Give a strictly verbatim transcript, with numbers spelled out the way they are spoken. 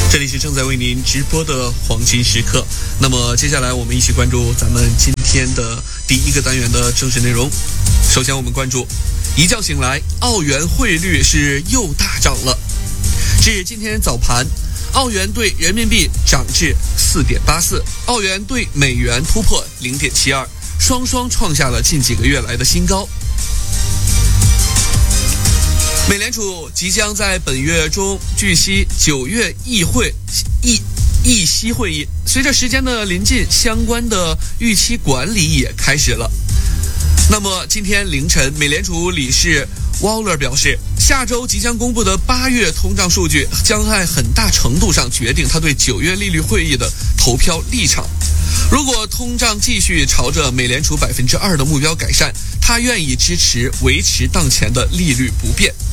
这里是正在为您直播的黄金时刻。那么接下来我们一起关注咱们今天的第一个单元的正式内容。首先我们关注，一觉醒来，澳元汇率是又大涨了。至今天早盘，澳元对人民币涨至 四点八四， 澳元对美元突破 零点七二， 双双创下了近几个月来的新高。美联储即将在本月中举行九月议会议议息会议，随着时间的临近，相关的预期管理也开始了。那么今天凌晨，美联储理事 Waller 表示，下周即将公布的八月通胀数据将在很大程度上决定他对九月利率会议的投票立场。如果通胀继续朝着美联储 百分之二 的目标改善，他愿意支持维持当前的利率不变。